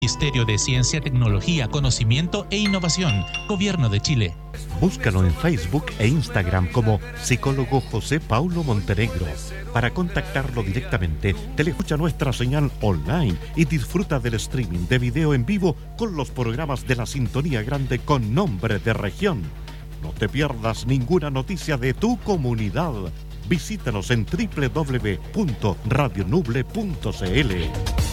Ministerio de Ciencia, Tecnología, Conocimiento e Innovación, Gobierno de Chile. Búscalo en Facebook e Instagram como psicólogo José Paulo Montenegro. Para contactarlo directamente, teleescucha nuestra señal online y disfruta del streaming de video en vivo con los programas de la Sintonía Grande con nombre de región. No te pierdas ninguna noticia de tu comunidad. Visítanos en www.radionuble.cl.